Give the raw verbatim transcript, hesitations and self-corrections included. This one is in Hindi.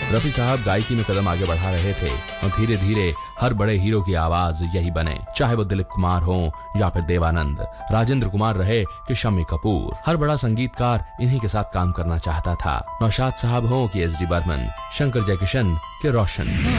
रफी साहब गायकी में कदम आगे बढ़ा रहे थे और धीरे धीरे हर बड़े हीरो की आवाज यही बने, चाहे वो दिलीप कुमार हो या फिर देवानंद, राजेंद्र कुमार रहे कि शम्मी कपूर। हर बड़ा संगीतकार इन्हीं के साथ काम करना चाहता था, नौशाद साहब हो कि एस डी बर्मन, शंकर जयकिशन के रोशन।